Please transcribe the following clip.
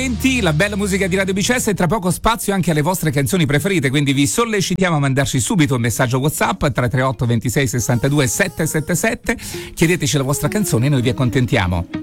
La bella musica di Radio BCS e tra poco spazio anche alle vostre canzoni preferite, quindi vi sollecitiamo a mandarci subito un messaggio WhatsApp 338 26 62 777, chiedeteci la vostra canzone e noi vi accontentiamo.